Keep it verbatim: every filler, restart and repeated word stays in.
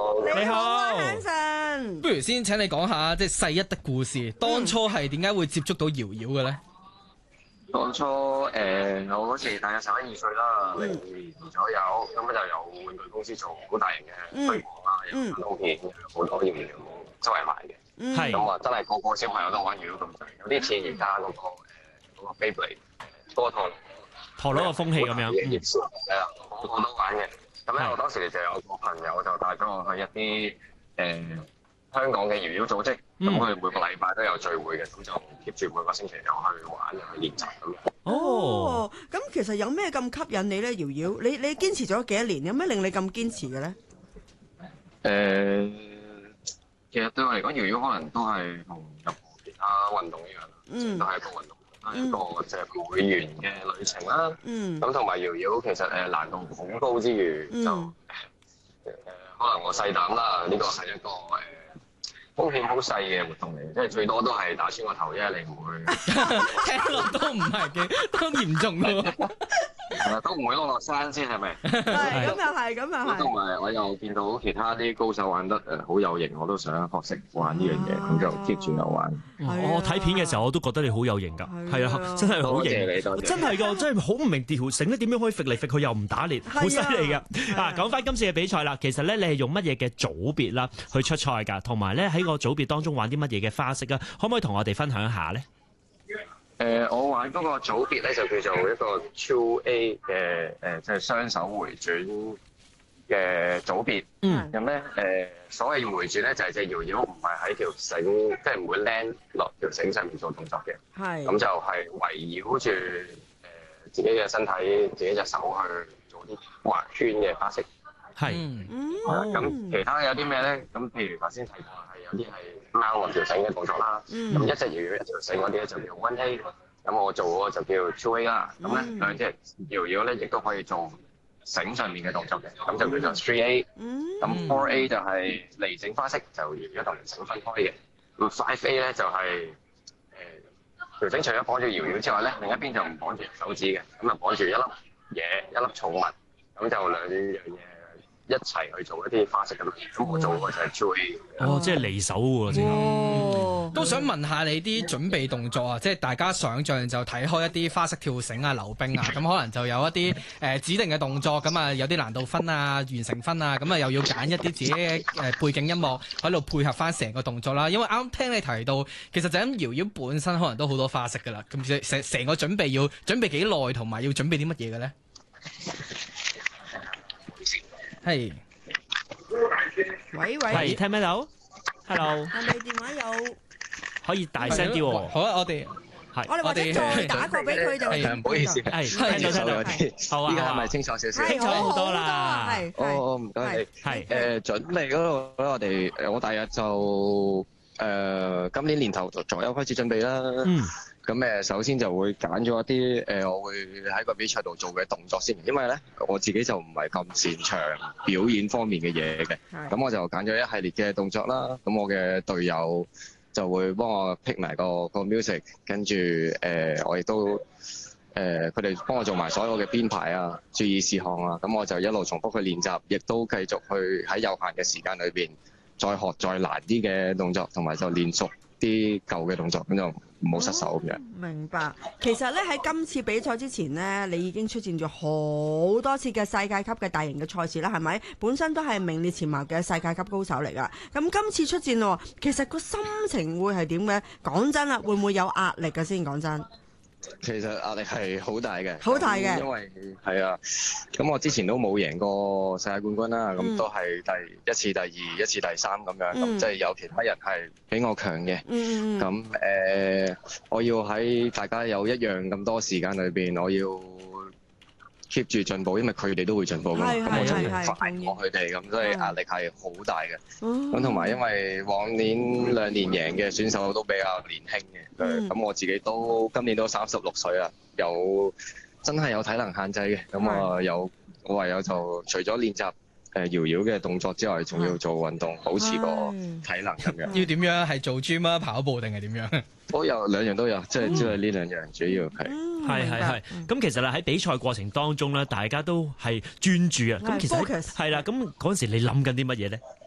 你好啊你好 Hanson。 不如先請你講下即係細一的故事，當初係點解會接觸到瑤瑤嘅咧？ 當初誒、呃，我嗰時大約十一二歲啦，零二年左右，咁就有玩具公司做好大型嘅推廣啦，有卡通片，好多瑤瑤周圍賣嘅。係咁啊，真係個個小朋友都玩瑤瑤咁滯，有啲似而家嗰個誒嗰個 Beyblade 多陀陀螺嘅風氣咁樣。 係啊，個個都玩嘅。咁咧，我當時就有個朋友就帶咗我去一啲誒、呃、香港嘅瑤瑤組織，咁佢哋每個禮拜都有聚會嘅，咁就 keep 住每個星期又去玩又去練習咁樣。 哦，咁其實有咩咁吸引你咧？瑤瑤，你你堅持咗幾多年？有咩令你咁堅持嘅咧？ 誒、呃，其實對我嚟講，瑤瑤可能都係同任何其他運動一樣，嗯，都係一個運動，都係、嗯、一個即係會員嘅旅程啦。嗯，咁同埋瑤瑤其實誒難度好高之餘，嗯、就誒誒、呃、可能我細膽啦，呢、這個係一個誒。呃風險好細嘅活動嚟，即係最多都係打穿個頭啫，你唔會聽落都唔係幾都嚴重咯。 係啊，都唔會落落山先係咪？ 係咁又係，咁又係。 同埋我又見到其他啲高手玩得誒好有型，我都想學識玩呢樣嘢，咁就 keep 住有玩。 我睇片嘅時候我都覺得你好有型㗎，係啊，真係好型。真係㗎，真係好唔明條繩咧點樣可以揈嚟揈去又唔打裂，好犀利㗎。啊，講翻今次嘅比賽啦，其實咧你係用乜嘢嘅組別啦去出賽㗎，同埋咧喺個組別當中玩啲乜嘢嘅花式啊？可唔可以同我哋分享一下咧？ 誒、呃，我玩嗰個組別咧就叫做一個 two A 嘅誒，即係雙手回轉嘅組別。嗯。咁咧誒，所謂回轉咧就係隻瑤瑤唔係喺條繩，即係唔會 land 落條繩上面做動作嘅。係。咁就係圍繞住誒自己嘅身體、自己隻手去做啲畫圈嘅花式。係。嗯。咁、嗯、其他有啲咩咧？咁譬如頭先提過係有啲係貓落條繩嘅動作啦。咁、嗯、一隻瑤瑤一條繩嗰啲咧就叫 one A。咁我做嗰個就叫 two A 啦。咁咧兩隻瑤瑤咧亦都可以做繩上面嘅動作嘅，咁就叫做 three A。咁 four A 就係離繩花式，就瑤瑤同繩分開嘅。咁 five A 咧就係誒條繩除咗綁住瑤瑤之外咧，另一邊就唔綁住手指嘅，咁啊綁住一粒嘢一粒寵物，咁就兩樣嘢一齊去做一啲花式咁。咁我做嗰就係 two A。 哦，即係離手喎，正咁。都想問下你啲準備動作啊，即係大家想像就睇開一啲花式跳繩啊、溜冰啊，咁可能就有一啲誒、呃、指定嘅動作，咁啊有啲難度分啊、完成分啊，咁啊又要揀一啲自己嘅誒背景音樂喺度配合翻成個動作啦。因為啱啱聽你提到，其實就咁瑤瑤本身可能都好多花式㗎啦，咁成成個準備要準備幾耐，同埋要準備啲乜嘢嘅咧？係。 喂喂， 係聽唔聽到 ？Hello。 係咪電話有？ 可以大聲啲喎。 好啊，我哋係。 我哋或者再打過俾佢就。 係唔好意思， 係聽到聽到。好啊， 依家係咪清楚少少？ 清楚好多啦。 係。 哦，唔該你。係誒準備嗰度咧，我哋誒我大約就誒今年年頭左右開始準備啦。嗯。咁誒，首先就會揀咗一啲誒，我會喺個比賽度做嘅動作先，因為咧我自己就唔係咁擅長表演方面嘅嘢嘅。咁我就揀咗一系列嘅動作啦。咁我嘅隊友就會幫我 pick 埋個個 music， 跟住誒、呃、我亦都誒佢哋幫我做埋所有嘅編排啊、注意事項啊。咁我就一路重複去練習，亦都繼續去喺有限嘅時間裏邊再學再難啲嘅動作，同埋就練熟啲舊嘅動作，咁就唔好失手咁樣。 明白。其實咧喺今次比賽之前呢，你已經出戰咗好多次嘅世界級嘅大型嘅賽事啦，係咪？本身都係名列前茅嘅世界級高手嚟噶。咁今次出戰喎，其實個心情會係點嘅？講真啦，會唔會有壓力嘅先？講真。 其實壓力係好大嘅， 好大嘅， 因為係啊，咁我之前都冇贏過世界冠軍啦，咁、嗯、都係第一次、第二、一次、第三咁樣，咁、嗯、即係有其他人係比我強嘅，咁、嗯、誒、呃，我要喺大家有一樣咁多時間裏邊，我要 keep 住進步，因為佢哋都會進步㗎嘛，咁我就要快過佢哋，咁所以壓力係好大嘅。咁同埋因為往年兩年贏嘅選手都比較年輕嘅，咁、嗯、我自己都今年都三十六歲啦，有真係有體能限制嘅，咁啊有我唯有就除咗練習誒瑤瑤嘅動作之外，仲要做運動，保持個體能咁樣。 要點樣係做 gym 啊、跑步定係點樣？ 都有兩樣都有，即係即係呢兩樣主要係。 係係係。咁其實咧喺比賽過程當中咧，大家都係專注啊。咁其實係啦。咁嗰陣時你諗緊啲乜嘢咧？